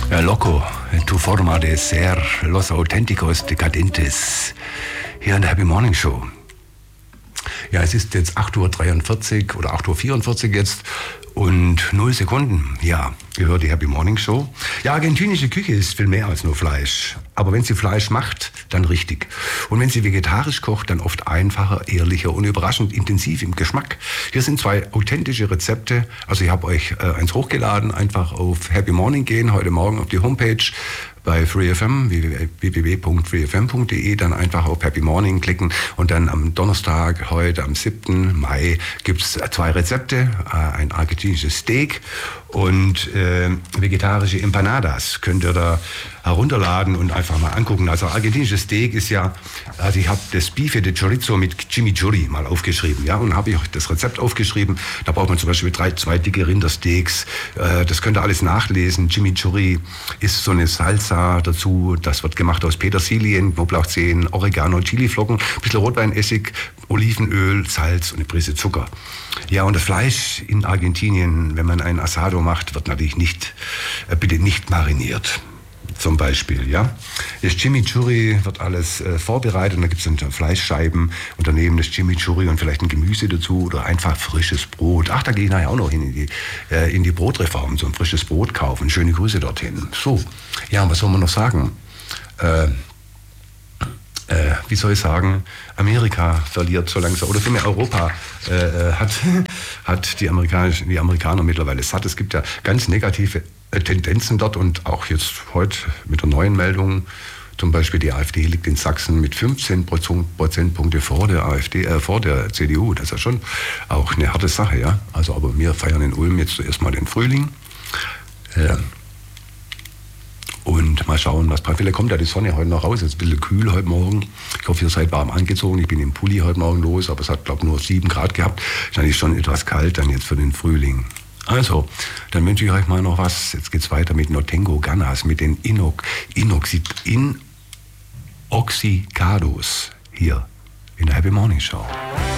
Loco, tu forma de ser los auténticos decadentes. Hier in der Happy Morning Show. Ja, es ist jetzt 8.43 Uhr oder 8.44 Uhr jetzt und 0 Sekunden. Ja, ihr hört die Happy Morning Show. Ja, argentinische Küche ist viel mehr als nur Fleisch. Aber wenn sie Fleisch macht, dann richtig. Und wenn sie vegetarisch kocht, dann oft einfacher, ehrlicher und überraschend intensiv im Geschmack. Hier sind 2 authentische Rezepte. Also ich habe euch eins hochgeladen. Einfach auf Happy Morning gehen, heute Morgen auf die Homepage bei FreeFM, www.freefm.de, dann einfach auf Happy Morning klicken und dann am Donnerstag, heute am 7. Mai, gibt es 2 Rezepte, ein argentinisches Steak und vegetarische Empanadas. Könnt ihr da herunterladen und einfach mal angucken. Also argentinisches Steak ist ja, also ich habe das Bife de Chorizo mit Chimichurri mal aufgeschrieben, ja, und habe ich auch das Rezept aufgeschrieben. Da braucht man zum Beispiel 2 dicke Rindersteaks. Das könnt ihr alles nachlesen. Chimichurri ist so eine Salsa dazu. Das wird gemacht aus Petersilien, Knoblauchzehen, Oregano, Chiliflocken, ein bisschen Rotweinessig, Olivenöl, Salz und eine Prise Zucker. Ja, und das Fleisch in Argentinien, wenn man ein Asado macht, wird natürlich bitte nicht mariniert. Zum Beispiel, ja. Das Chimichurri wird alles vorbereitet und da gibt es dann Fleischscheiben und daneben das Chimichurri und vielleicht ein Gemüse dazu oder einfach frisches Brot. Ach, da gehe ich nachher auch noch hin in die Brotreform, so ein frisches Brot kaufen. Schöne Grüße dorthin. So, ja, was soll man noch sagen? Wie soll ich sagen, Amerika verliert so langsam, oder vielmehr Europa hat die Amerikaner mittlerweile satt. Es gibt ja ganz negative Tendenzen dort und auch jetzt heute mit der neuen Meldung, zum Beispiel die AfD liegt in Sachsen mit 15 Prozentpunkte vor der AfD, vor der CDU. Das ist ja schon auch eine harte Sache, ja. Also, aber wir feiern in Ulm jetzt zuerst mal den Frühling. Und mal schauen, was passiert. Vielleicht kommt ja die Sonne heute noch raus. Es ist ein bisschen kühl heute Morgen. Ich hoffe, ihr seid warm angezogen. Ich bin im Pulli heute Morgen los, aber es hat, glaube ich, nur 7 Grad gehabt. Ist eigentlich schon etwas kalt dann jetzt für den Frühling. Also, dann wünsche ich euch mal noch was. Jetzt geht's weiter mit Nortengo Ganas, mit den Inoxicados hier in der Happy Morning Show.